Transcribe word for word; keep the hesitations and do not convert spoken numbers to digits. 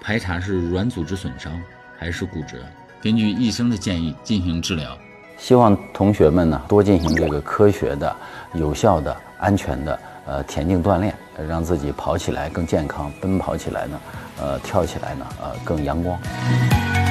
排查是软组织损伤还是骨折，根据医生的建议进行治疗。 希望同学们呢多进行这个科学的、有效的、安全的呃田径锻炼，让自己跑起来更健康，奔跑起来呢，呃跳起来呢，呃更阳光。